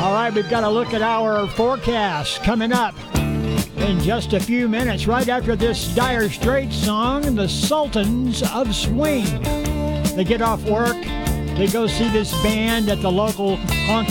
All right, we've got to look at our forecast coming up in just a few minutes. Right after this Dire Straits song, the Sultans of Swing. They get off work, they go see this band at the local honky